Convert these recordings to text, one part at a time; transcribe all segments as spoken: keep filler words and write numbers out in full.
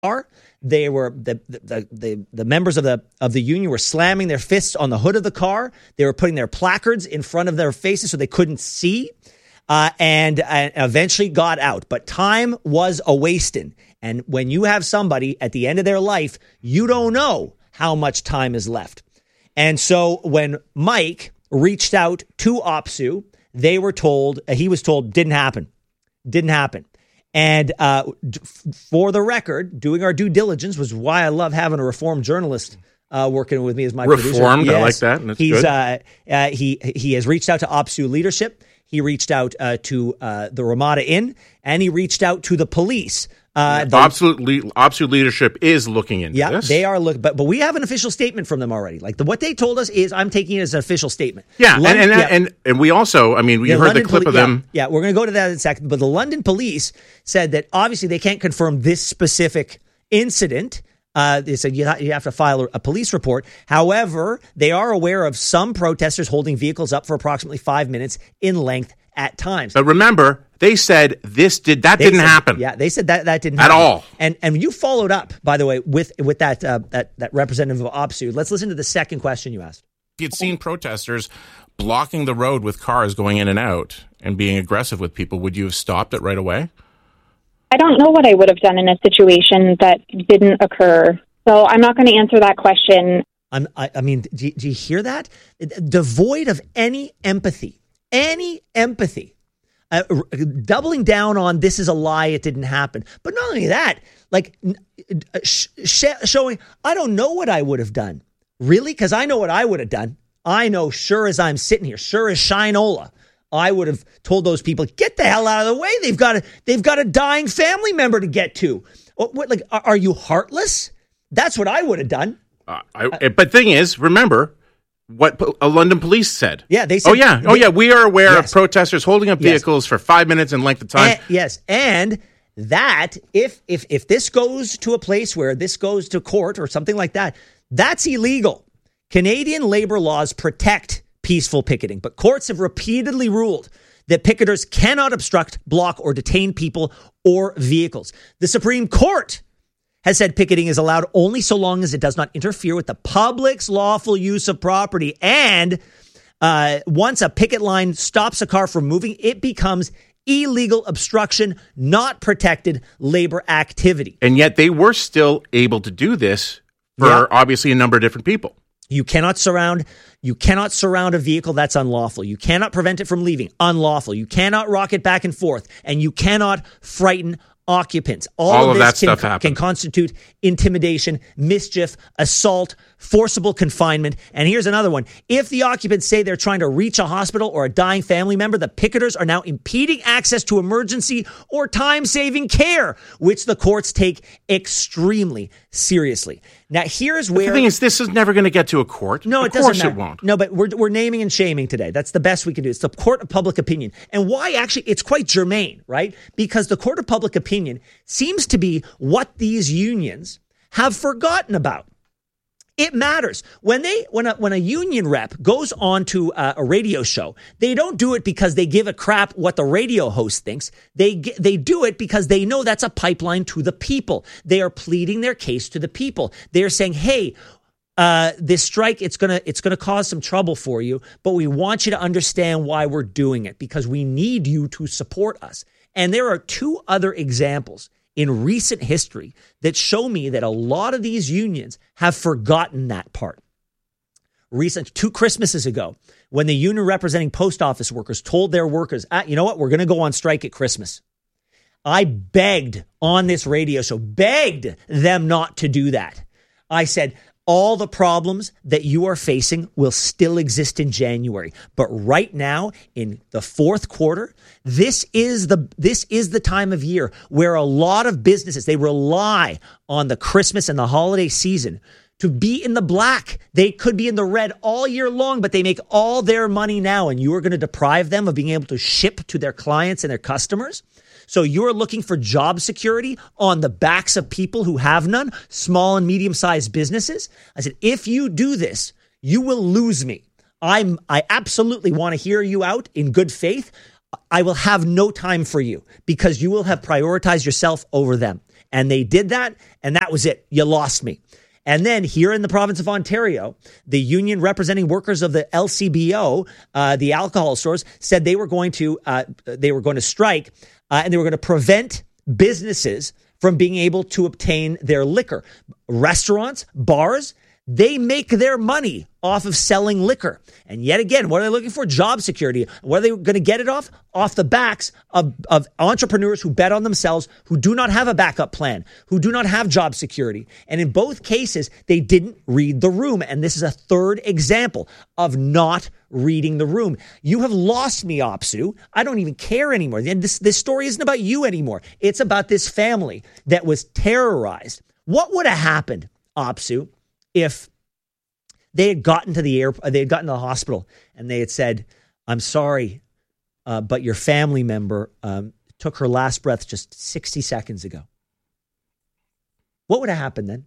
car. They were the, the the the members of the of the union were slamming their fists on the hood of the car. They were putting their placards in front of their faces so they couldn't see, uh, and, and eventually got out. But time was a wasting. And when you have somebody at the end of their life, you don't know how much time is left. And so when Mike reached out to OPSEU, they were told, he was told, didn't happen, didn't happen. And uh, for the record, doing our due diligence was why I love having a reformed journalist uh, working with me as my producer. Reformed, yes. I like that. That's He's good. Uh, uh, he he has reached out to OPSEU leadership. He reached out uh, to uh, the Ramada Inn, and he reached out to the police. Uh, the, Absolute, OPSEU leadership is looking into yeah, this. they are looking, but but we have an official statement from them already. Like the, what they told us is, I'm taking it as an official statement. Yeah, London, and, and, yeah. and and we also, I mean, we The heard London the clip poli- of yeah, them. Yeah, we're going to go to that in a second. But the London police said that obviously they can't confirm this specific incident. Uh, they said you, ha- you have to file a, a police report. However, they are aware of some protesters holding vehicles up for approximately five minutes in length at times. But remember, they said this did that They didn't said- happen. Yeah, they said that that didn't At happen. all. And and you followed up, by the way, with with that uh, that that representative of OPSEU. Let's listen to the second question you asked. If you'd seen protesters blocking the road with cars going in and out and being aggressive with people, would you have stopped it right away? I don't know what I would have done in a situation that didn't occur. So I'm not going to answer that question. I'm, I, I mean, do, do you hear that? Devoid of any empathy, any empathy. Uh, r- doubling down on this is a lie, it didn't happen. But not only that, like uh, sh- sh- showing, I don't know what I would have done. Really? Because I know what I would have done. I know, sure as I'm sitting here, sure as Shinola, I would have told those people, get the hell out of the way. They've got a, they've got a dying family member to get to. What, what, like, are, are you heartless? That's what I would have done. Uh, I, but thing is, remember what po- a London police said. Yeah, they said. Oh yeah, oh yeah. We are aware Yes. of protesters holding up Yes. vehicles for five minutes in length of time. And, yes, and that if if if this goes to a place where this goes to court or something like that, that's illegal. Canadian labor laws protect peaceful picketing, but courts have repeatedly ruled that picketers cannot obstruct, block, or detain people or vehicles. The Supreme Court has said picketing is allowed only so long as it does not interfere with the public's lawful use of property. And uh, once a picket line stops a car from moving, it becomes illegal obstruction, not protected labor activity. And yet they were still able to do this for Yeah. obviously a number of different people. You cannot surround you cannot surround a vehicle, that's unlawful. You cannot prevent it from leaving, unlawful. You cannot rock it back and forth, and you cannot frighten occupants. All, All of of this that can, stuff happened. can constitute intimidation, mischief, assault, forcible confinement. And here's another one. If the occupants say they're trying to reach a hospital or a dying family member, the picketers are now impeding access to emergency or time-saving care, which the courts take extremely seriously. Now, here's But where... the thing is, this is never going to get to a court. No, of it doesn't course matter. it won't. No, but we're we're naming and shaming today. That's the best we can do. It's the court of public opinion. And why actually it's quite germane, right? Because the court of public opinion seems to be what these unions have forgotten about. It matters. When they when a when a union rep goes on to a, a radio show, they don't do it because they give a crap what the radio host thinks. They ge- they do it because they know that's a pipeline to the people. They are pleading their case to the people. They are saying, "Hey, uh, this strike, it's gonna it's gonna cause some trouble for you, but we want you to understand why we're doing it because we need you to support us." And there are two other examples in recent history that show me that a lot of these unions have forgotten that part. Recent, two Christmases ago, when the union representing post office workers told their workers, ah, you know what, we're going to go on strike at Christmas. I begged on this radio show, begged them not to do that. I said, all the problems that you are facing will still exist in January. But right now, in the fourth quarter, this is the this is the time of year where a lot of businesses, they rely on the Christmas and the holiday season to be in the black. They could be in the red all year long, but they make all their money now. And you are going to deprive them of being able to ship to their clients and their customers. So you're looking for job security on the backs of people who have none, small and medium-sized businesses. I said, if you do this, you will lose me. I'm, I absolutely want to hear you out in good faith. I will have no time for you because you will have prioritized yourself over them. And they did that, and that was it. You lost me. And then here in the province of Ontario, the union representing workers of the L C B O, uh, the alcohol stores, said they were going to uh, they were going to strike uh, and they were going to prevent businesses from being able to obtain their liquor. Restaurants, bars, they make their money off of selling liquor. And yet again, what are they looking for? Job security. What are they going to get it off? Off the backs of, of entrepreneurs who bet on themselves, who do not have a backup plan, who do not have job security. And in both cases, they didn't read the room. And this is a third example of not reading the room. You have lost me, OPSEU. I don't even care anymore. And this, this story isn't about you anymore. It's about this family that was terrorized. What would have happened, OPSEU, if they had gotten to the air, they had gotten to the hospital and they had said, I'm sorry, uh, but your family member um, took her last breath just sixty seconds ago. What would have happened then?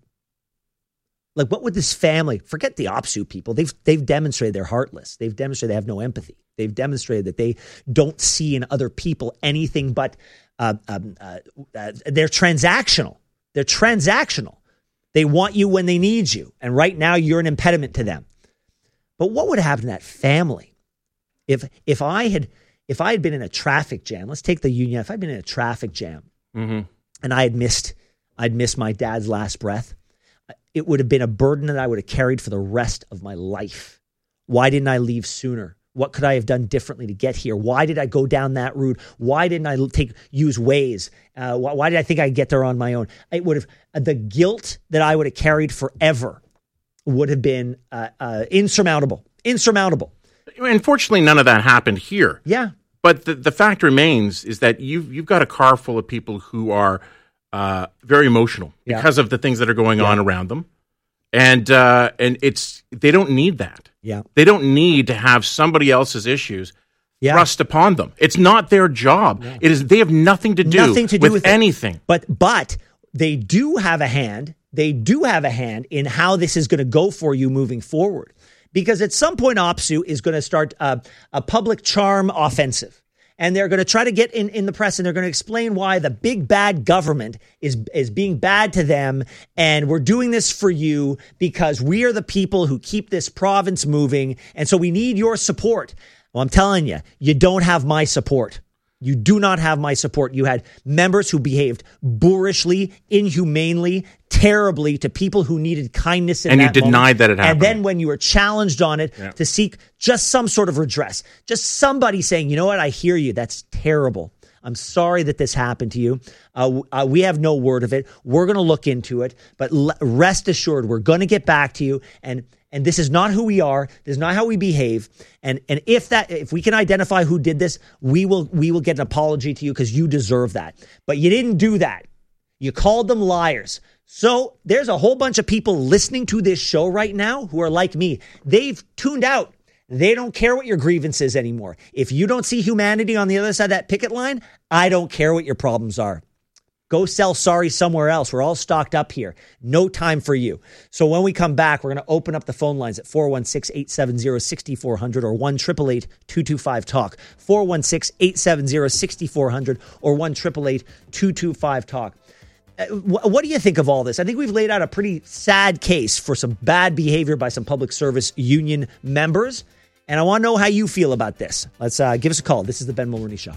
Like, what would this family, forget the OPSEU people, they've, they've demonstrated they're heartless. They've demonstrated they have no empathy. They've demonstrated that they don't see in other people anything but uh, um, uh, uh, they're transactional. They're transactional. They want you when they need you. And right now you're an impediment to them. But what would happen to that family? If if I had if I had been in a traffic jam, let's take the union, if I'd been in a traffic jam mm-hmm. and I had missed I'd missed my dad's last breath, it would have been a burden that I would have carried for the rest of my life. Why didn't I leave sooner? What could I have done differently to get here? Why did I go down that route? Why didn't I take use Waze? Uh, why, why did I think I'd get there on my own? It would have uh, the guilt that I would have carried forever would have been uh, uh, insurmountable. Insurmountable. Unfortunately, none of that happened here. Yeah, but the, the fact remains is that you've you've got a car full of people who are uh, very emotional yeah. because of the things that are going yeah. on around them, and uh, and it's they don't need that. Yeah. They don't need to have somebody else's issues yeah. thrust upon them. It's not their job. Yeah. It is. They have nothing to do, nothing to do with, with anything. It. But but they do have a hand. They do have a hand in how this is going to go for you moving forward. Because at some point, OPSEU is going to start a, a public charm offensive. And they're going to try to get in, in the press and they're going to explain why the big bad government is, is being bad to them. And we're doing this for you because we are the people who keep this province moving. And so we need your support. Well, I'm telling you, you don't have my support. You do not have my support. You had members who behaved boorishly, inhumanely, terribly to people who needed kindness in and that you denied moment. that it happened. And then when you were challenged on it yeah. to seek just some sort of redress, just somebody saying, you know what, I hear you. That's terrible. I'm sorry that this happened to you. Uh, uh, we have no word of it. We're going to look into it. But l- rest assured, we're going to get back to you. And and this is not who we are. This is not how we behave. And and if that if we can identify who did this, we will we will get an apology to you because you deserve that. But you didn't do that. You called them liars. So there's a whole bunch of people listening to this show right now who are like me. They've tuned out. They don't care what your grievance is anymore. If you don't see humanity on the other side of that picket line, I don't care what your problems are. Go sell sorry somewhere else. We're all stocked up here. No time for you. So when we come back, we're going to open up the phone lines at four one six, eight seven zero, six four zero zero or one eight eight eight, two two five, talk. four one six, eight seven zero, six four zero zero or one eight eight eight, two two five, talk. Uh, wh- what do you think of all this? I think we've laid out a pretty sad case for some bad behavior by some public service union members. And I want to know how you feel about this. Let's uh, give us a call. This is the Ben Mulroney Show.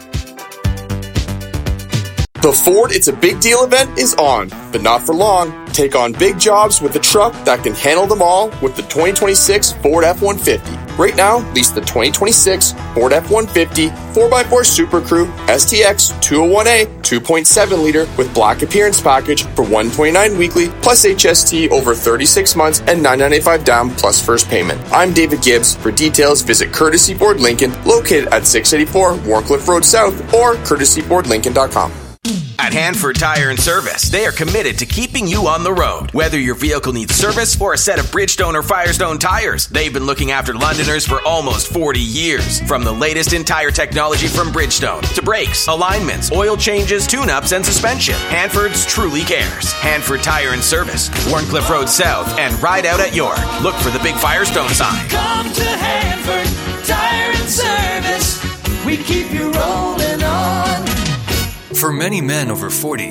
The Ford It's a Big Deal event is on, but not for long. Take on big jobs with a truck that can handle them all with the twenty twenty-six Ford F one fifty. Right now, lease the twenty twenty-six Ford F one fifty four by four Super Crew S T X two oh one A two point seven liter with black appearance package for one hundred twenty-nine dollars weekly plus H S T over thirty-six months and nine hundred ninety-five dollars down plus first payment. I'm David Gibbs. For details, visit Courtesy Ford Lincoln, located at six eighty-four Warncliffe Road South or courtesy ford lincoln dot com. At Hanford Tire and Service, they are committed to keeping you on the road. Whether your vehicle needs service or a set of Bridgestone or Firestone tires, they've been looking after Londoners for almost forty years. From the latest in tire technology from Bridgestone to brakes, alignments, oil changes, tune-ups, and suspension, Hanford's truly cares. Hanford Tire and Service, Warncliffe Road South, and Ride Out at York. Look for the big Firestone sign. Come to Hanford Tire and Service. We keep you rolling on. For many men over forty,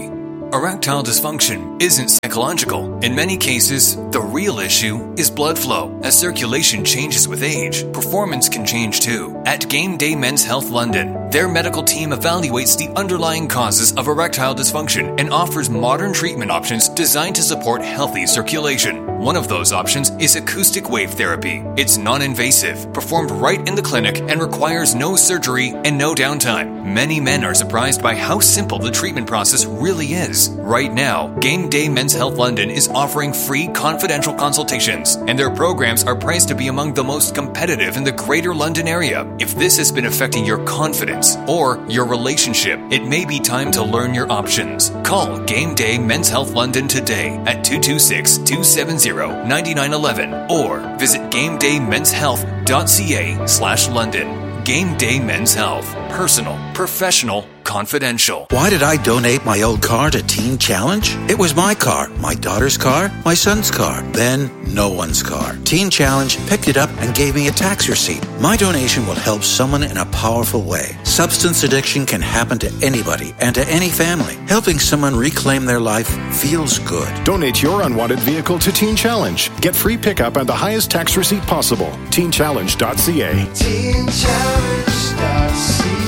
Erectile dysfunction isn't psychological. In many cases, the real issue is blood flow. As circulation changes with age, performance can change too. At Game Day Men's Health London, their medical team evaluates the underlying causes of erectile dysfunction and offers modern treatment options designed to support healthy circulation. One of those options is acoustic wave therapy. It's non-invasive, performed right in the clinic, and requires no surgery and no downtime. Many men are surprised by how simple the treatment process really is. Right now, Game Day Men's Health London is offering free confidential consultations, and their programs are priced to be among the most competitive in the Greater London area. If this has been affecting your confidence or your relationship, it may be time to learn your options. Call Game Day Men's Health London today at two two six, two seven zero, nine nine one one or visit gamedaymen'shealth.ca slash London. Game Day Men's Health. Personal, professional, confidential. Why did I donate my old car to Teen Challenge? It was my car, my daughter's car, my son's car, then no one's car. Teen Challenge picked it up and gave me a tax receipt. My donation will help someone in a powerful way. Substance addiction can happen to anybody and to any family. Helping someone reclaim their life feels good. Donate your unwanted vehicle to Teen Challenge. Get free pickup and the highest tax receipt possible. teen challenge dot c a. teen challenge dot c a.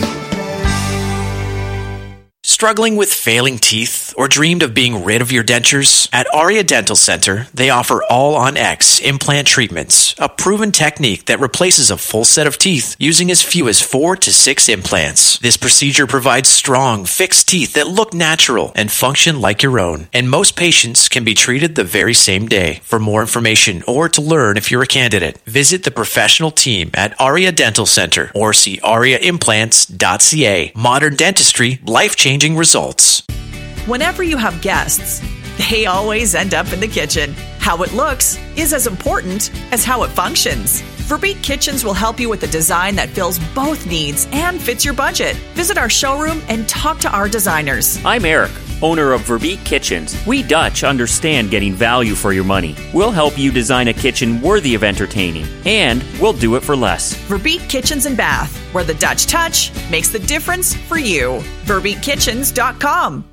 Struggling with failing teeth or dreamed of being rid of your dentures? At Aria Dental Center, they offer All-on-X implant treatments, a proven technique that replaces a full set of teeth using as few as four to six implants. This procedure provides strong, fixed teeth that look natural and function like your own, and most patients can be treated the very same day. For more information or to learn if you're a candidate, visit the professional team at Aria Dental Center or see aria implants dot c a. Modern dentistry, life-changing results. Whenever you have guests, they always end up in the kitchen. How it looks is as important as how it functions. Verbeek Kitchens will help you with a design that fills both needs and fits your budget. Visit our showroom and talk to our designers. I'm Eric, owner of Verbeek Kitchens. We Dutch understand getting value for your money. We'll help you design a kitchen worthy of entertaining, and we'll do it for less. Verbeek Kitchens and Bath, where the Dutch touch makes the difference for you. verbeek kitchens dot com.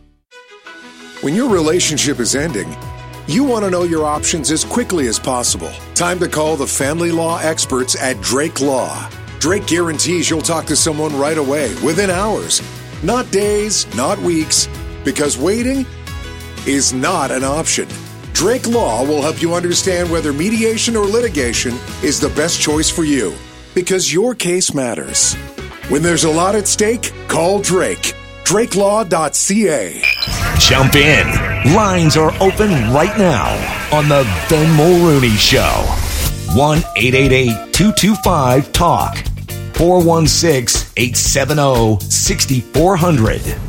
When your relationship is ending, you want to know your options as quickly as possible. Time to call the family law experts at Drake Law. Drake guarantees you'll talk to someone right away, within hours. Not days, not weeks, because waiting is not an option. Drake Law will help you understand whether mediation or litigation is the best choice for you, because your case matters. When there's a lot at stake, call Drake. drake law dot c a. Jump in. Lines are open right now on the Ben Mulrooney Show. one eight eight eight, two two five, talk. four one six, eight seven zero, six four zero zero.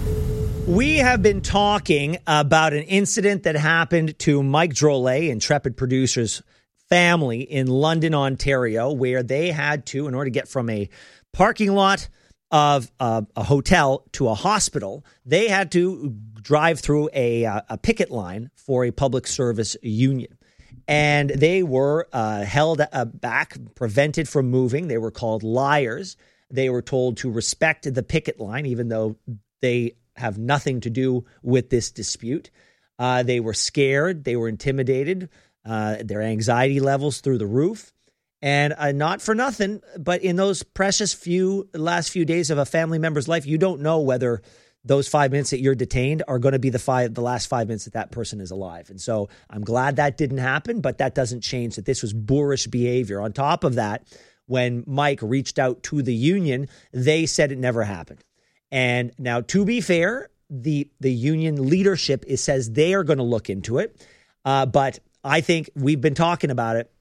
We have been talking about an incident that happened to Mike Drolet, Intrepid Producers' family in London, Ontario, where they had to, in order to get from a parking lot of uh, a hotel to a hospital, they had to drive through a, uh, a picket line for a public service union. And they were uh, held uh, back, prevented from moving. They were called liars. They were told to respect the picket line, even though they have nothing to do with this dispute. Uh, they were scared. They were intimidated. Uh, their anxiety levels through the roof. And uh, not for nothing, but in those precious few last few days of a family member's life, you don't know whether those five minutes that you're detained are going to be the five, the last five minutes that that person is alive. And so I'm glad that didn't happen, but that doesn't change that this was boorish behavior. On top of that, when Mike reached out to the union, they said it never happened. And now, to be fair, the the union leadership is, says they are going to look into it. Uh, but I think we've been talking about it.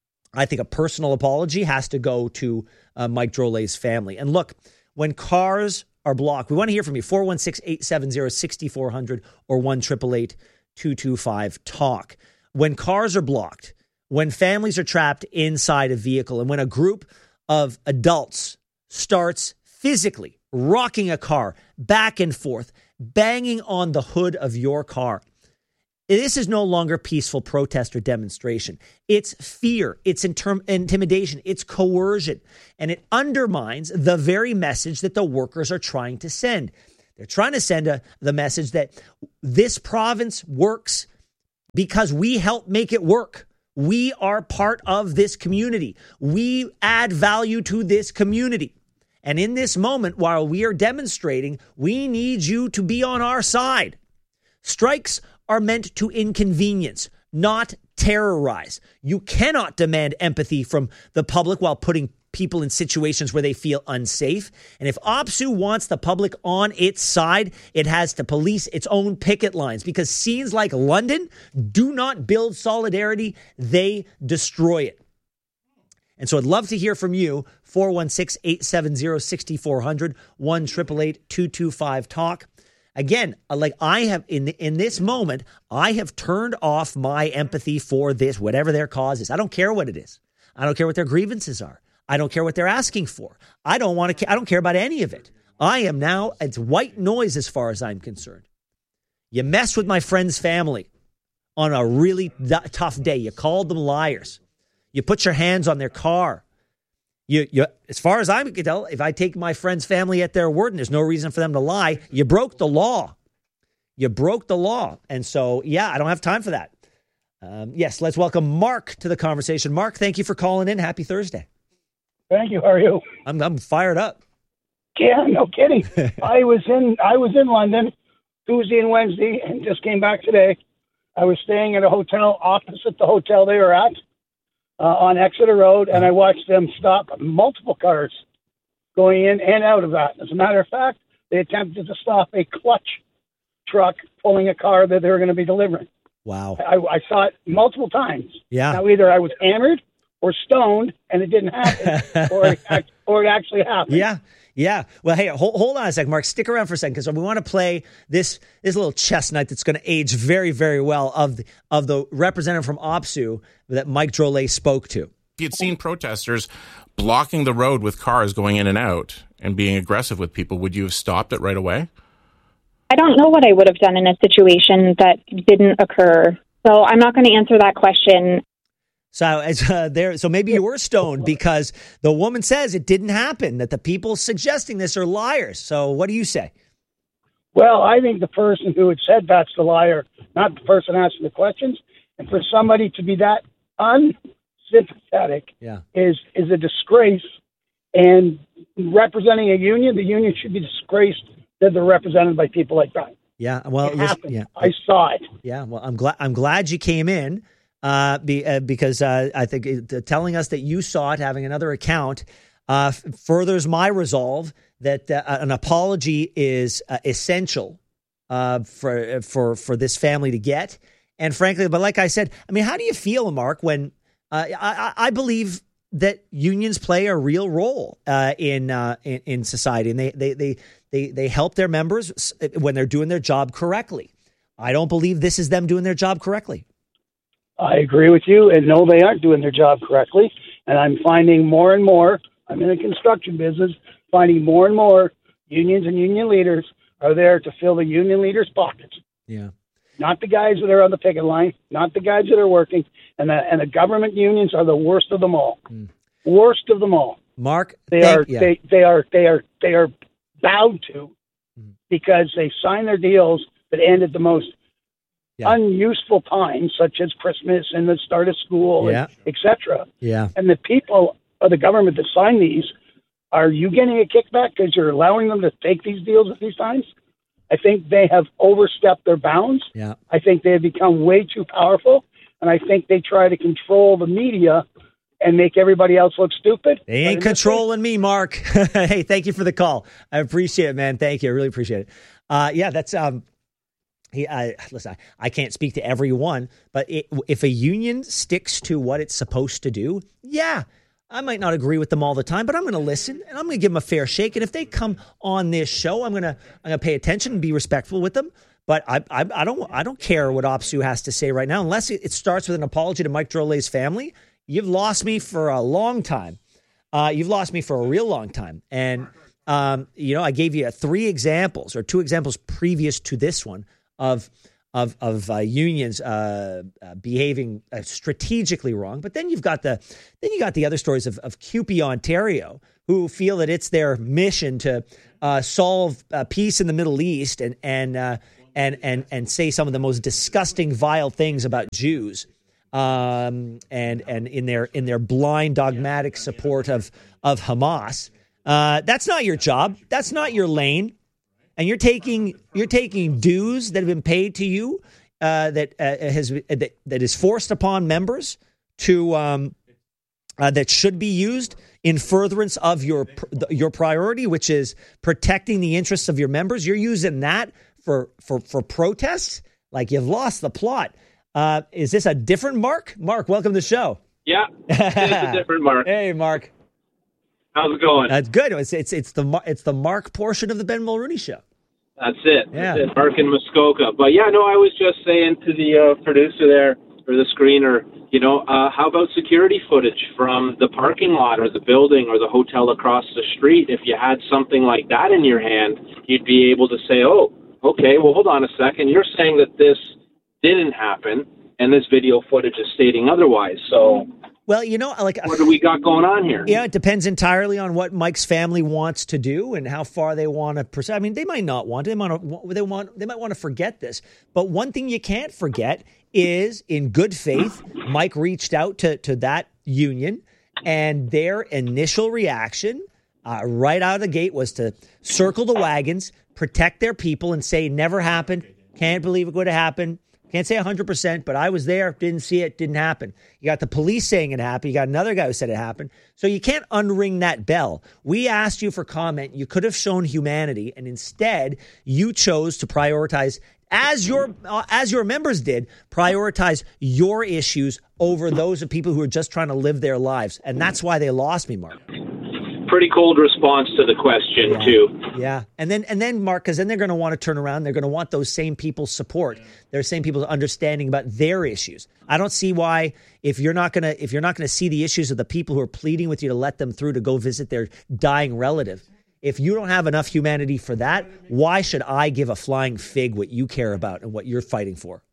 I think a personal apology has to go to uh, Mike Drolet's family. And look, when cars are blocked, we want to hear from you. four one six, eight seven zero, six four zero zero or one eight eight eight, two two five, talk. When cars are blocked, when families are trapped inside a vehicle, and when a group of adults starts physically rocking a car back and forth, banging on the hood of your car, this is no longer peaceful protest or demonstration. It's fear, it's inter- intimidation, it's coercion, and it undermines the very message that the workers are trying to send. They're trying to send a, the message that this province works because we help make it work. We are part of this community. We add value to this community. And in this moment, while we are demonstrating, we need you to be on our side. Strikes are meant to inconvenience, not terrorize. You cannot demand empathy from the public while putting people in situations where they feel unsafe. And if OPSEU wants the public on its side, it has to police its own picket lines, because scenes like London do not build solidarity. They destroy it. And so I'd love to hear from you. four one six, eight seven zero, six four zero zero, one eight eight eight, two two five, talk. Again, like I have in in this moment, I have turned off my empathy for this, whatever their cause is. I don't care what it is. I don't care what their grievances are. I don't care what they're asking for. I don't want to. I don't care about any of it. I am now, it's white noise as far as I'm concerned. You mess with my friend's family on a really th- tough day. You called them liars. You put your hands on their car. You, you, as far as I can tell, if I take my friend's family at their word and there's no reason for them to lie, you broke the law. You broke the law. And so, yeah, I don't have time for that. Um, yes, let's welcome Mark to the conversation. Mark, thank you for calling in. Happy Thursday. Thank you. How are you? I'm I'm fired up. Yeah, no kidding. I was in I was in London Tuesday and Wednesday and just came back today. I was staying at a hotel opposite the hotel they were at uh, on Exeter Road, and I watched them stop multiple cars going in and out of that. As a matter of fact, they attempted to stop a clutch truck pulling a car that they were going to be delivering. Wow. I, I saw it multiple times. Yeah. Now, either I was hammered or stoned, and it didn't happen, or, it act, or it actually happened. Yeah, yeah. Well, hey, hold, hold on a second, Mark. Stick around for a second, because we want to play this this little chestnut that's going to age very, very well of the, of the representative from OPSEU that Mike Drolet spoke to. If you'd seen protesters blocking the road with cars going in and out and being aggressive with people, would you have stopped it right away? I don't know what I would have done in a situation that didn't occur. So I'm not going to answer that question. So as uh, there, so maybe you were stoned, because the woman says it didn't happen, that the people suggesting this are liars. So what do you say? Well, I think the person who had said that's the liar, not the person asking the questions. And for somebody to be that unsympathetic yeah. is is a disgrace. And representing a union, the union should be disgraced that they're represented by people like that. Yeah, well, it listen, happened. yeah, I saw it. Yeah, well, I'm glad I'm glad you came in. Uh, be, uh, because uh, I think it, uh, telling us that you saw it, having another account, uh, f- furthers my resolve that uh, an apology is uh, essential uh, for for for this family to get. And frankly, but like I said, I mean, how do you feel, Mark, when uh, I, I believe that unions play a real role uh, in, uh, in in society, and they they they they they help their members when they're doing their job correctly. I don't believe this is them doing their job correctly. I agree with you, and no, they aren't doing their job correctly. And I'm finding more and more, I'm in the construction business, finding more and more unions and union leaders are there to fill the union leaders' pockets. Yeah. Not the guys that are on the picket line, not the guys that are working. And the, and the government unions are the worst of them all. Mm. Worst of them all. Mark, they thank, are yeah. they, they are they are they are bowed to mm. because they sign their deals that end at the most Yeah. unuseful times, such as Christmas and the start of school, yeah. et cetera. Yeah. And the people of the government that sign these, are you getting a kickback because you're allowing them to take these deals at these times? I think they have overstepped their bounds. Yeah. I think they have become way too powerful, and I think they try to control the media and make everybody else look stupid. They ain't controlling me, Mark. Hey, thank you for the call. I appreciate it, man. Thank you. I really appreciate it. Uh, yeah, that's... um. He, I, listen, I can't speak to everyone, but it, if a union sticks to what it's supposed to do, yeah, I might not agree with them all the time, but I'm going to listen and I'm going to give them a fair shake. And if they come on this show, I'm going to I'm going to pay attention and be respectful with them. But I I, I don't I don't care what OPSEU has to say right now, unless it, it starts with an apology to Mike Drolet's family. You've lost me for a long time. Uh, you've lost me for a real long time. And um, you know, I gave you three examples or two examples previous to this one. Of of of uh, unions uh, uh, behaving uh, strategically wrong. But then you've got the then you got the other stories of of C U P E Ontario, who feel that it's their mission to uh, solve uh, peace in the Middle East and and uh, and and and say some of the most disgusting, vile things about Jews, um, and and in their in their blind, dogmatic support of of Hamas. Uh, that's not your job. That's not your lane. And you're taking you're taking dues that have been paid to you uh, that uh, has that, that is forced upon members to um, uh, that should be used in furtherance of your your priority, which is protecting the interests of your members. You're using that for for for protests. Like, you've lost the plot. Uh, is this a different Mark? Mark, welcome to the show. Yeah, it's a different Mark. Hey, Mark. How's it going? That's good. It's it's it's the it's the Mark portion of the Ben Mulrooney Show. That's it. Yeah. That's it. Mark in Muskoka. But yeah, no, I was just saying to the uh, producer there, or the screener, you know, uh, how about security footage from the parking lot or the building or the hotel across the street? If you had something like that in your hand, you'd be able to say, oh, okay, well, hold on a second. You're saying that this didn't happen, and this video footage is stating otherwise. So, well, you know, like, what do we got going on here? Yeah, it depends entirely on what Mike's family wants to do and how far they want to pursue. I mean, they might not want. They might they want. They might want to forget this. But one thing you can't forget is, in good faith, Mike reached out to to that union, and their initial reaction, uh, right out of the gate, was to circle the wagons, protect their people, and say, "Never happened. Can't believe it would have happened." Can't say one hundred percent, but I was there, didn't see it, didn't happen. You got the police saying it happened. You got another guy who said it happened. So you can't unring that bell. We asked you for comment. You could have shown humanity, and instead you chose to prioritize, as your uh, as your members did, prioritize your issues over those of people who are just trying to live their lives. And that's why they lost me, Mark. Pretty cold response to the question, yeah. too. Yeah. And then, and then Mark, because then they're going to want to turn around. They're going to want those same people's support. Their same people's understanding about their issues. I don't see why, if you're not going to, if you're not going to see the issues of the people who are pleading with you to let them through to go visit their dying relative, if you don't have enough humanity for that, why should I give a flying fig what you care about and what you're fighting for?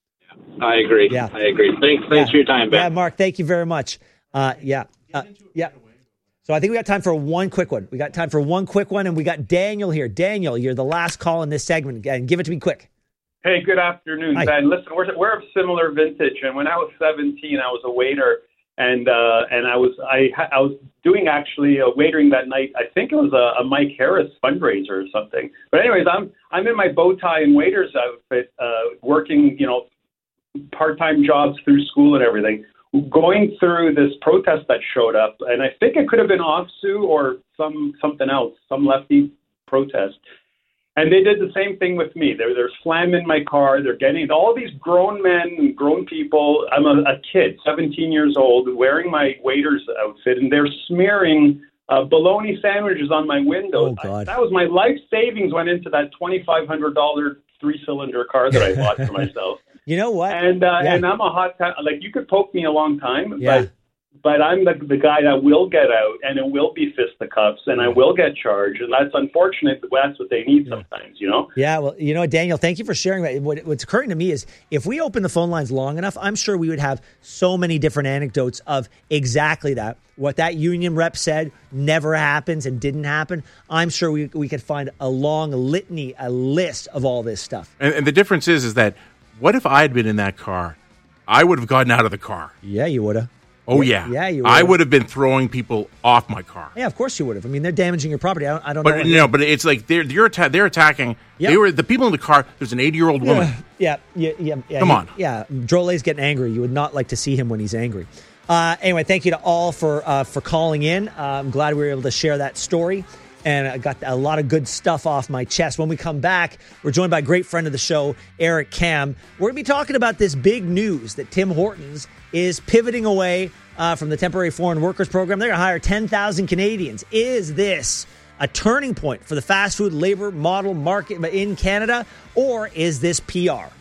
I agree. Yeah. I agree. Thanks, thanks yeah. for your time, Ben. Yeah, Mark, thank you very much. Uh, yeah. Uh, yeah. So I think we got time for one quick one. We got time for one quick one, and we got Daniel here. Daniel, you're the last call in this segment, and give it to me quick. Hey, good afternoon, Hi. Ben. Listen, we're we're of similar vintage, and when I was seventeen, I was a waiter, and uh, and I was I I was doing actually uh, waitering that night. I think it was a, a Mike Harris fundraiser or something. But anyways, I'm I'm in my bow tie and waiter's outfit, uh, working you know part-time jobs through school and everything, going through this protest that showed up, and I think it could have been OFSU or some something else, some lefty protest. And they did the same thing with me. They're, they're slamming my car. They're getting all these grown men and grown people. I'm a, a kid, seventeen years old, wearing my waiter's outfit, and they're smearing uh, bologna sandwiches on my windows. Oh, God. I, that was my life savings went into that twenty-five hundred dollars three-cylinder car that I bought for myself. You know what? And uh, Yeah. and I'm a hot time. Like, you could poke me a long time, Yeah. but but I'm the the guy that will get out, and it will be fisticuffs, and I will get charged, and that's unfortunate. But that's what they need sometimes, you know. Yeah, well, you know what, Daniel, thank you for sharing that. What, what's occurring to me is, if we open the phone lines long enough, I'm sure we would have so many different anecdotes of exactly that. What that union rep said never happens and didn't happen. I'm sure we we could find a long litany, a list of all this stuff. And, and the difference is, is that what if I had been in that car? I would have gotten out of the car. Yeah, you would have. Oh, yeah. Yeah, you I would've. would have been throwing people off my car. Yeah, of course you would have. I mean, they're damaging your property. I don't, I don't But know. no, but it's like they're they're, atta- they're attacking. Yeah. They were the people in the car. There's an eighty-year-old woman. Yeah, yeah, yeah. yeah Come he- on. Yeah, Drolet's getting angry. You would not like to see him when he's angry. Uh, anyway, thank you to all for uh, for calling in. Uh, I'm glad we were able to share that story. And I got a lot of good stuff off my chest. When we come back, we're joined by a great friend of the show, Eric Kam. We're going to be talking about this big news that Tim Hortons is pivoting away uh, from the Temporary Foreign Workers Program. They're going to hire ten thousand Canadians. Is this a turning point for the fast food labor model market in Canada, or is this P R?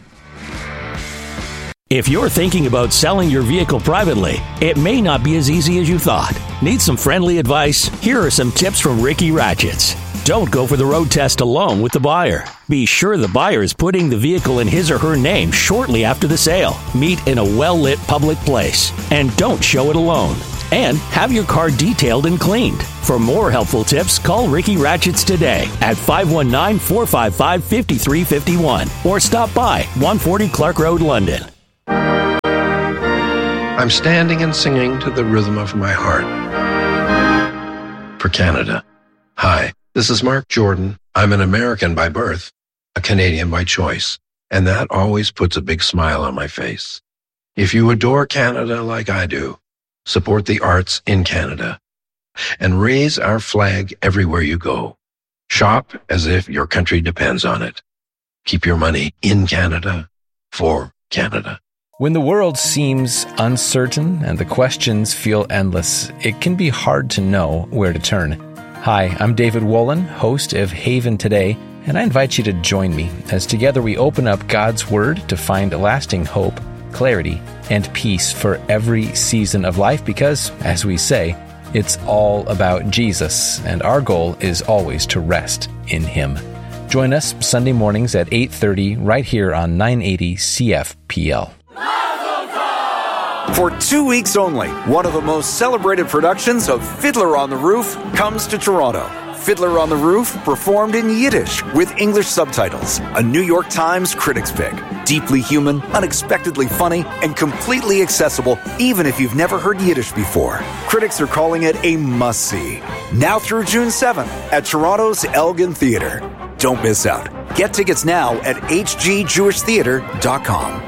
If you're thinking about selling your vehicle privately, it may not be as easy as you thought. Need some friendly advice? Here are some tips from Ricky Ratchets. Don't go for the road test alone with the buyer. Be sure the buyer is putting the vehicle in his or her name shortly after the sale. Meet in a well-lit public place. And don't show it alone. And have your car detailed and cleaned. For more helpful tips, call Ricky Ratchets today at five one nine, four five five, five three five one or stop by one forty Clark Road, London. I'm standing and singing to the rhythm of my heart. For Canada. Hi, this is Mark Jordan. I'm an American by birth, a Canadian by choice, and that always puts a big smile on my face. If you adore Canada like I do, support the arts in Canada and raise our flag everywhere you go. Shop as if your country depends on it. Keep your money in Canada for Canada. When the world seems uncertain and the questions feel endless, it can be hard to know where to turn. Hi, I'm David Wolin, host of Haven Today, and I invite you to join me as together we open up God's Word to find lasting hope, clarity, and peace for every season of life because, as we say, it's all about Jesus, and our goal is always to rest in Him. Join us Sunday mornings at eight thirty right here on nine eighty C F P L. For two weeks only, one of the most celebrated productions of Fiddler on the Roof comes to Toronto. Fiddler on the Roof, performed in Yiddish with English subtitles. A New York Times critics pick. Deeply human, unexpectedly funny, and completely accessible even if you've never heard Yiddish before. Critics are calling it a must-see. Now through June seventh at Toronto's Elgin Theatre. Don't miss out. Get tickets now at h g jewish theatre dot com.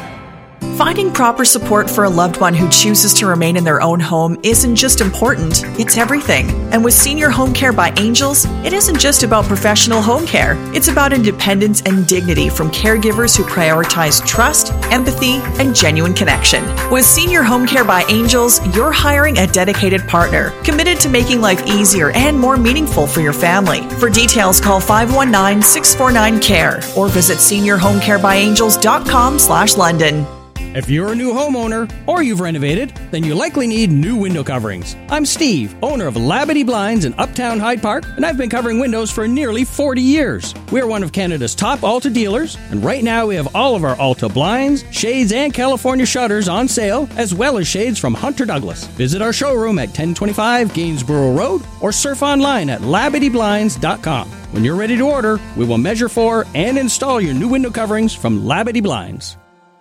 Finding proper support for a loved one who chooses to remain in their own home isn't just important, it's everything. And with Senior Home Care by Angels, it isn't just about professional home care. It's about independence and dignity from caregivers who prioritize trust, empathy, and genuine connection. With Senior Home Care by Angels, you're hiring a dedicated partner, committed to making life easier and more meaningful for your family. For details, call five one nine, six four nine, C A R E or visit senior home care by angels dot com slash London. If you're a new homeowner or you've renovated, then you likely need new window coverings. I'm Steve, owner of Labadee Blinds in Uptown Hyde Park, and I've been covering windows for nearly forty years. We're one of Canada's top Alta dealers, and right now we have all of our Alta blinds, shades, and California shutters on sale, as well as shades from Hunter Douglas. Visit our showroom at ten twenty-five Gainsborough Road or surf online at labadee blinds dot com. When you're ready to order, we will measure for and install your new window coverings from Labadee Blinds.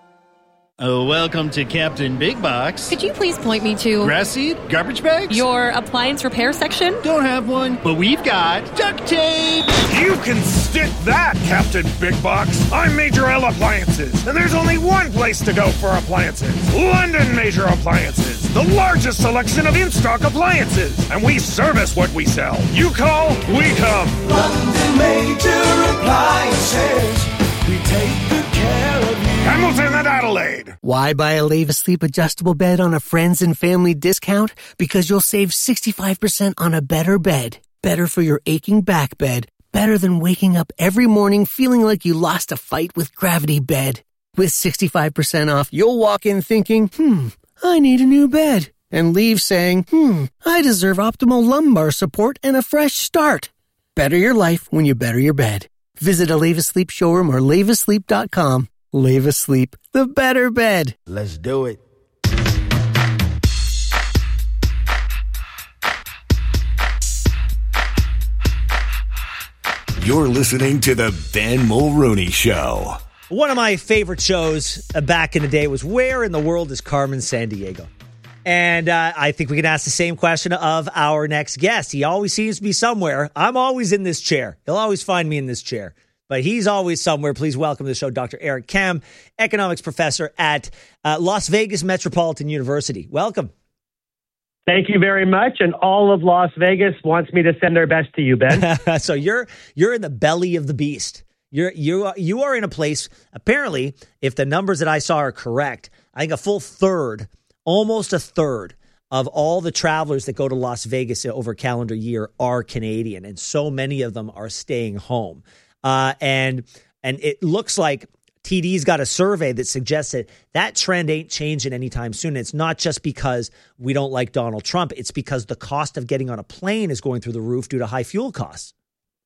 Oh, welcome to Captain Big Box. Could you please point me to... Grass seed? Garbage bags? Your appliance repair section? Don't have one, but we've got duct tape. You can stick that, Captain Big Box. I'm Major L Appliances, and there's only one place to go for appliances. London Major Appliances, the largest selection of in-stock appliances. And we service what we sell. You call, we come. London Major Appliances. We take good care of you. Hamilton and Adelaide. Why buy a Leva Sleep adjustable bed on a friends and family discount? Because you'll save sixty-five percent on a better bed. Better for your aching back bed. Better than waking up every morning feeling like you lost a fight with Gravity Bed. With sixty-five percent off, you'll walk in thinking, hmm, I need a new bed. And leave saying, hmm, I deserve optimal lumbar support and a fresh start. Better your life when you better your bed. Visit a Leva Sleep showroom or leva sleep dot com. Leva Sleep, the better bed. Let's do it. You're listening to the Ben Mulrooney Show. One of my favorite shows back in the day was Where in the World is Carmen Sandiego? And uh, I think we can ask the same question of our next guest. He always seems to be somewhere. I'm always in this chair. He'll always find me in this chair. But he's always somewhere. Please welcome to the show Doctor Eric Kam, economics professor at uh, Las Vegas Metropolitan University. Welcome. Thank you very much. And all of Las Vegas wants me to send their best to you, Ben. So you're you're in the belly of the beast. You're you are, you are in a place, apparently, if the numbers that I saw are correct, I think a full third, almost a third of all the travelers that go to Las Vegas over a calendar year are Canadian. And so many of them are staying home. Uh, and and it looks like T D's got a survey that suggests that that trend ain't changing anytime soon. It's not just because we don't like Donald Trump. It's because the cost of getting on a plane is going through the roof due to high fuel costs.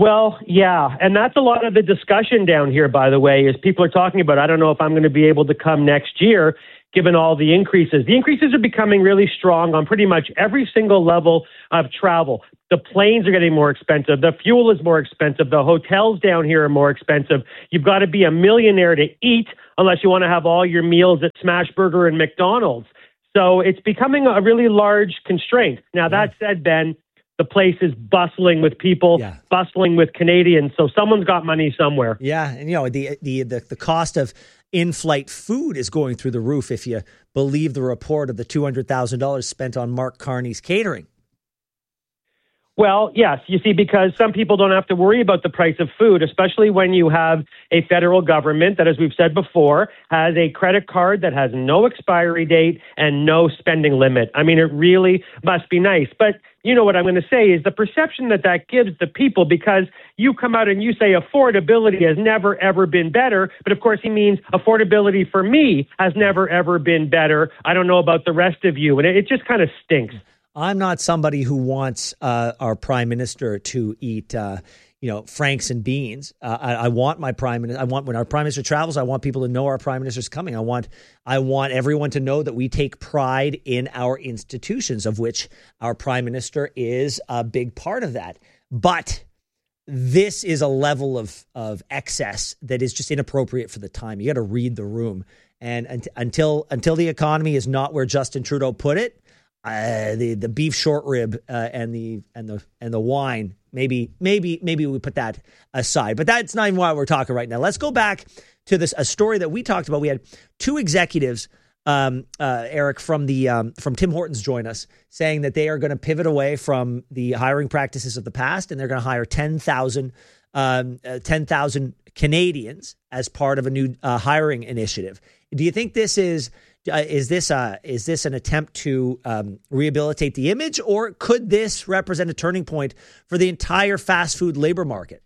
Well, yeah, and that's a lot of the discussion down here, by the way, is people are talking about, I don't know if I'm going to be able to come next year, given all the increases. The increases are becoming really strong on pretty much every single level of travel. The planes are getting more expensive. The fuel is more expensive. The hotels down here are more expensive. You've got to be a millionaire to eat unless you want to have all your meals at Smashburger and McDonald's. So it's becoming a really large constraint. Now, that said, Ben, the place is bustling with people, yeah. bustling with Canadians. So someone's got money somewhere. Yeah, and you know the the the, the cost of in-flight food is going through the roof if you believe the report of the two hundred thousand dollars spent on Mark Carney's catering. Well, yes, you see, because some people don't have to worry about the price of food, especially when you have a federal government that, as we've said before, has a credit card that has no expiry date and no spending limit. I mean, it really must be nice. But you know what I'm going to say is the perception that that gives the people, because you come out and you say affordability has never, ever been better. But of course, he means affordability for me has never, ever been better. I don't know about the rest of you. And it, it just kind of stinks. I'm not somebody who wants uh, our prime minister to eat, uh, you know, Franks and beans. Uh, I, I want my prime minister. I want when our prime minister travels, I want people to know our prime minister's coming. I want, I want everyone to know that we take pride in our institutions, of which our prime minister is a big part of that. But this is a level of of excess that is just inappropriate for the time. You got to read the room, and, and until until the economy is not where Justin Trudeau put it. Uh, the the beef short rib uh, and the and the and the wine, maybe maybe maybe we put that aside, but that's not even why we're talking right now. Let's go back to this a story that we talked about. We had two executives, um, uh, Eric from the um, from Tim Hortons, join us, saying that they are going to pivot away from the hiring practices of the past, and they're going to hire ten thousand um, uh, ten thousand Canadians as part of a new uh, hiring initiative. Do you think this is? Uh, is this uh, is this an attempt to um, rehabilitate the image, or could this represent a turning point for the entire fast food labor market?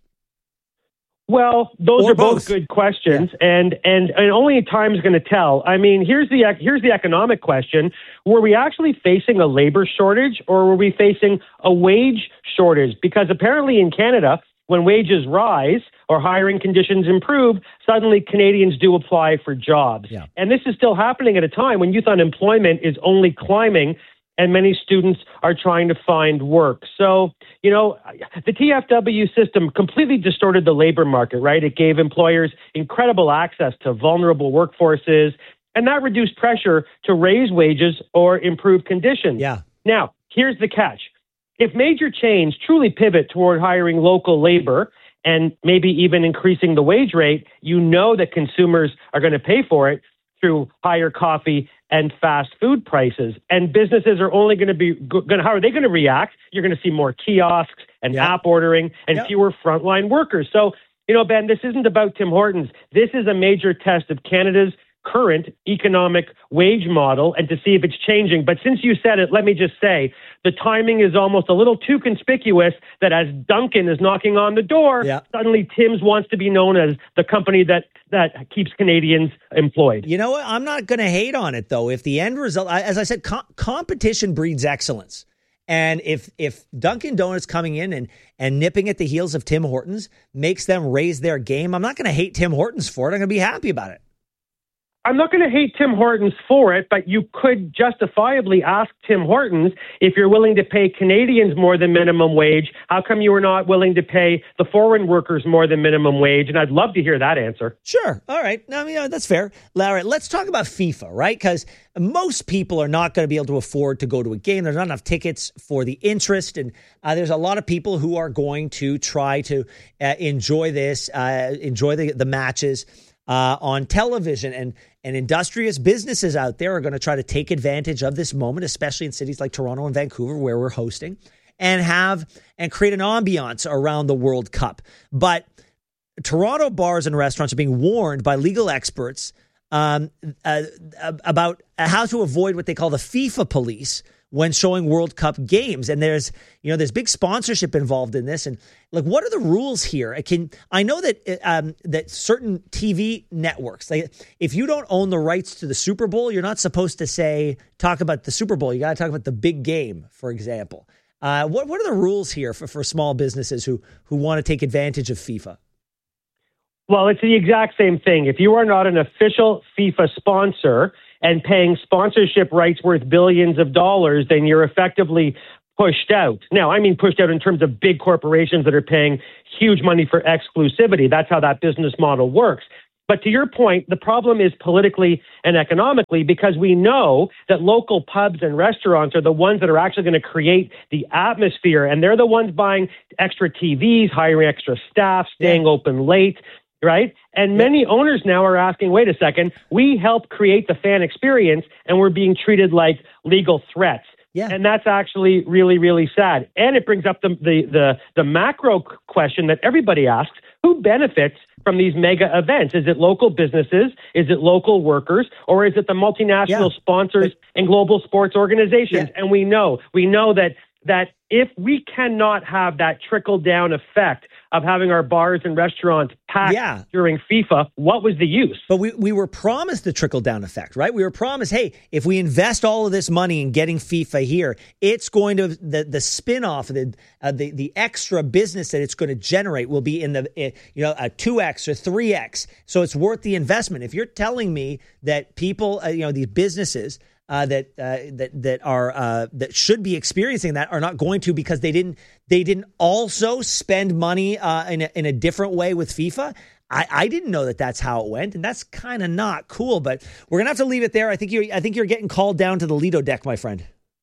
Well, those or are both, both good questions, yeah. and, and and only time is going to tell. I mean, here's the here's the economic question: were we actually facing a labor shortage, or were we facing a wage shortage? Because apparently in Canada, when wages rise or hiring conditions improve, suddenly Canadians do apply for jobs. Yeah. And this is still happening at a time when youth unemployment is only climbing and many students are trying to find work. So, you know, the T F W system completely distorted the labor market, right? It gave employers incredible access to vulnerable workforces, and that reduced pressure to raise wages or improve conditions. Yeah. Now, here's the catch. If major chains truly pivot toward hiring local labor and maybe even increasing the wage rate, you know that consumers are going to pay for it through higher coffee and fast food prices. And businesses are only going to be going. How are they going to react? You're going to see more kiosks and yep. app ordering and yep. fewer frontline workers. So, you know, Ben, this isn't about Tim Hortons. This is a major test of Canada's current economic wage model and to see if it's changing. But since you said it, let me just say the timing is almost a little too conspicuous that as Dunkin' is knocking on the door, yeah. suddenly Tim's wants to be known as the company that that keeps Canadians employed. You know what? I'm not going to hate on it, though. If the end result, as I said, com- competition breeds excellence. And if if Dunkin' Donuts coming in and, and nipping at the heels of Tim Hortons makes them raise their game, I'm not going to hate Tim Hortons for it. I'm going to be happy about it. I'm not going to hate Tim Hortons for it, but you could justifiably ask Tim Hortons, if you're willing to pay Canadians more than minimum wage, how come you were not willing to pay the foreign workers more than minimum wage? And I'd love to hear that answer. Sure. All right. I mean, that's fair. Larry, let's talk about FIFA, right? Because most people are not going to be able to afford to go to a game. There's not enough tickets for the interest. And uh, there's a lot of people who are going to try to uh, enjoy this, uh, enjoy the, the matches Uh, on television, and and industrious businesses out there are going to try to take advantage of this moment, especially in cities like Toronto and Vancouver, where we're hosting, and have and create an ambiance around the World Cup. But Toronto bars and restaurants are being warned by legal experts um, uh, about how to avoid what they call the FIFA police when showing World Cup games. And there's, you know, there's big sponsorship involved in this. And like, what are the rules here? I can, I know that, um, that certain T V networks, like if you don't own the rights to the Super Bowl, you're not supposed to say, talk about the Super Bowl. You got to talk about the big game, for example. Uh, what what are the rules here for, for small businesses who who want to take advantage of FIFA? Well, it's the exact same thing. If you are not an official FIFA sponsor and paying sponsorship rights worth billions of dollars, then you're effectively pushed out. Now, I mean pushed out in terms of big corporations that are paying huge money for exclusivity. That's how that business model works. But to your point, the problem is politically and economically, because we know that local pubs and restaurants are the ones that are actually going to create the atmosphere, and they're the ones buying extra T Vs, hiring extra staff, staying yeah. open late, right? And yeah. many owners now are asking, wait a second, we help create the fan experience, and we're being treated like legal threats. Yeah. And that's actually really, really sad. And it brings up the, the, the, the macro question that everybody asks, who benefits from these mega events? Is it local businesses? Is it local workers? Or is it the multinational yeah. sponsors but, and global sports organizations? Yeah. And we know, we know that that if we cannot have that trickle-down effect of having our bars and restaurants packed yeah. during FIFA, what was the use? But we, we were promised the trickle-down effect, right? We were promised, hey, if we invest all of this money in getting FIFA here, it's going to, the, the spin-off, the, uh, the the extra business that it's going to generate will be in the, uh, you know, a two X or three X. So it's worth the investment. If you're telling me that people, uh, you know, these businesses, Uh, that uh, that that are uh, that should be experiencing that are not going to because they didn't they didn't also spend money uh, in a, in a different way with FIFA. I, I didn't know that that's how it went, and that's kind of not cool. But we're gonna have to leave it there. I think you I think you're getting called down to the Lido deck, my friend.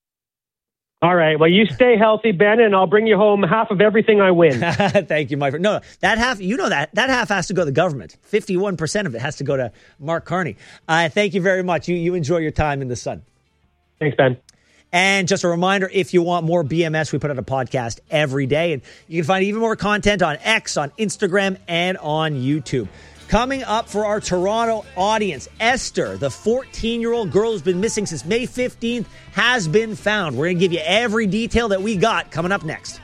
All right. Well, you stay healthy, Ben, and I'll bring you home half of everything I win. Thank you, my friend. No, that half, you know that. That half has to go to the government. fifty-one percent of it has to go to Mark Carney. Uh, thank you very much. You, you enjoy your time in the sun. Thanks, Ben. And just a reminder, if you want more B M S, we put out a podcast every day. And you can find even more content on X, on Instagram, and on YouTube. Coming up for our Toronto audience, Esther, the fourteen-year-old girl who's been missing since May fifteenth, has been found. We're going to give you every detail that we got coming up next.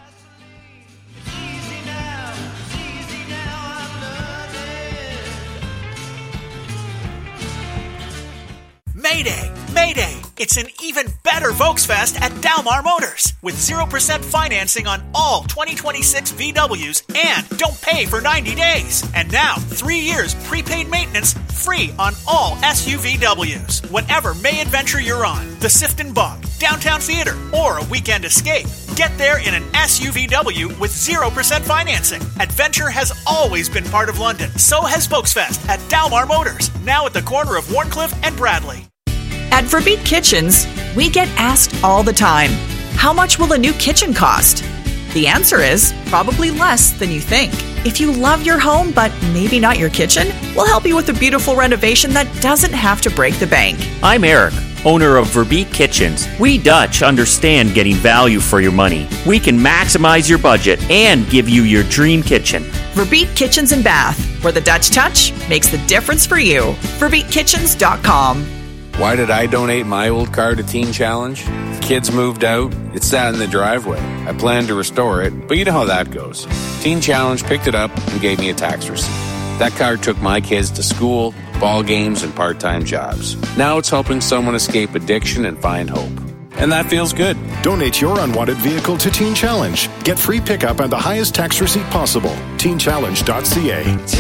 Mayday! Mayday! It's an even better Volksfest at Dalmar Motors with zero percent financing on all twenty twenty-six V Ws and don't pay for ninety days. And now, three years prepaid maintenance free on all S U V Ws. Whatever May adventure you're on, the Sifton Bog, Downtown Theater, or a weekend escape, get there in an S U V W with zero percent financing. Adventure has always been part of London. So has Volksfest at Dalmar Motors, now at the corner of Warncliffe and Bradley. At Verbeek Kitchens, we get asked all the time, how much will a new kitchen cost? The answer is probably less than you think. If you love your home, but maybe not your kitchen, we'll help you with a beautiful renovation that doesn't have to break the bank. I'm Eric, owner of Verbeek Kitchens. We Dutch understand getting value for your money. We can maximize your budget and give you your dream kitchen. Verbeek Kitchens and Bath, where the Dutch touch makes the difference for you. Verbeek Kitchens dot com. Why did I donate my old car to Teen Challenge? Kids moved out, it sat in the driveway. I planned to restore it, but you know how that goes. Teen Challenge picked it up and gave me a tax receipt. That car took my kids to school, ball games, and part-time jobs. Now it's helping someone escape addiction and find hope. And that feels good. Donate your unwanted vehicle to Teen Challenge. Get free pickup and the highest tax receipt possible. teen challenge dot c a.